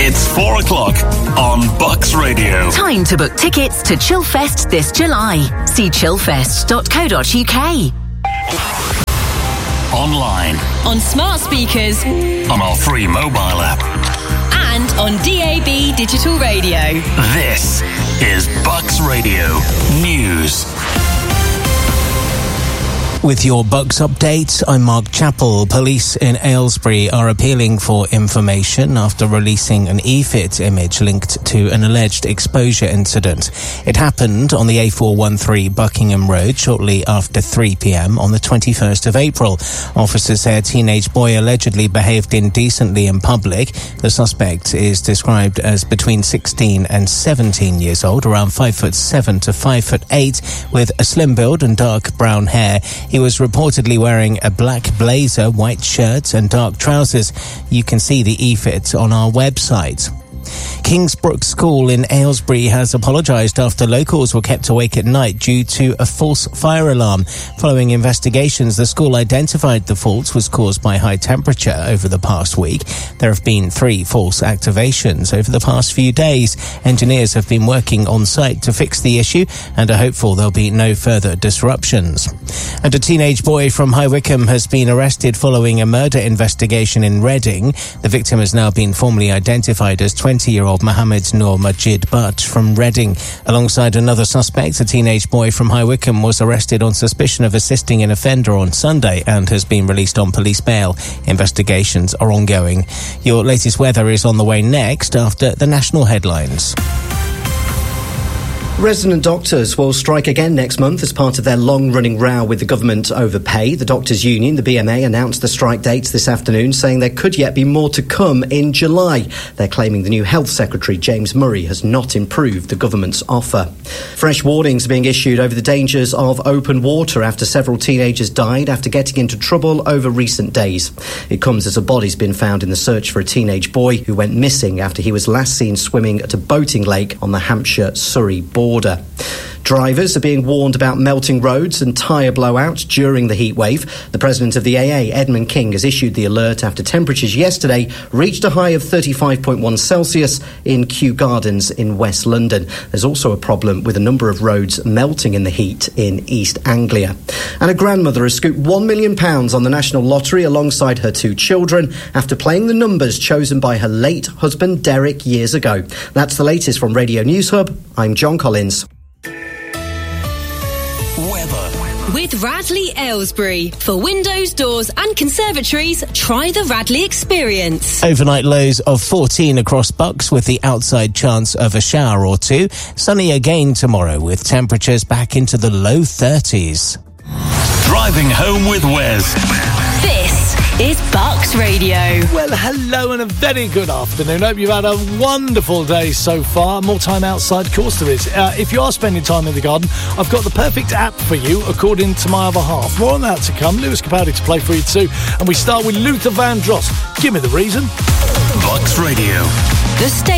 It's 4 o'clock on Bucks Radio. Time to book tickets to Chillfest this July. See chillfest.co.uk. Online. On smart speakers. On our free mobile app. And on DAB digital radio. This is Bucks Radio News. With your Bucks update, I'm Mark Chappell. Police in Aylesbury are appealing for information after releasing an eFit image linked to an alleged exposure incident. It happened on the A413 Buckingham Road shortly after 3 p.m. on the 21st of April. Officers say a teenage boy allegedly behaved indecently in public. The suspect is described as between 16 and 17 years old, around 5'7" to 5'8", with a slim build and dark brown hair. He was reportedly wearing a black blazer, white shirt and dark trousers. You can see the eFit on our website. Kingsbrook School in Aylesbury has apologised after locals were kept awake at night due to a false fire alarm. Following investigations, the school identified the fault was caused by high temperature over the past week. There have been 3 false activations over the past few days. Engineers have been working on site to fix the issue and are hopeful there'll be no further disruptions. And a teenage boy from High Wycombe has been arrested following a murder investigation in Reading. The victim has now been formally identified as 20-year-old Mohammed Noor Majid Butt from Reading. Alongside another suspect, a teenage boy from High Wycombe was arrested on suspicion of assisting an offender on Sunday and has been released on police bail. Investigations are ongoing. Your latest weather is on the way next after the national headlines. Resident doctors will strike again next month as part of their long-running row with the government over pay. The Doctors' Union, the BMA, announced the strike dates this afternoon, saying there could yet be more to come in July. They're claiming the new Health Secretary, James Murray, has not improved the government's offer. Fresh warnings are being issued over the dangers of open water after several teenagers died after getting into trouble over recent days. It comes as a body's been found in the search for a teenage boy who went missing after he was last seen swimming at a boating lake on the Hampshire-Surrey border. Drivers are being warned about melting roads and tyre blowouts during the heatwave. The president of the AA, Edmund King, has issued the alert after temperatures yesterday reached a high of 35.1 Celsius in Kew Gardens in West London. There's also a problem with a number of roads melting in the heat in East Anglia. And a grandmother has scooped £1 million on the National Lottery alongside her 2 children after playing the numbers chosen by her late husband Derek years ago. That's the latest from Radio News Hub. I'm John Collins. With Radley Aylesbury. For windows, doors and conservatories, try the Radley experience. Overnight lows of 14 across Bucks with the outside chance of a shower or two. Sunny again tomorrow with temperatures back into the low 30s. Driving home with Wes. This is Bucks Radio. Well, hello and a very good afternoon. Hope you've had a wonderful day so far. More time outside, of course there is. If you are spending time in the garden, I've got the perfect app for you, according to my other half. More on that to come. Lewis Capaldi to play for you too. And we start with Luther Vandross. Give me the reason. Bucks Radio. The state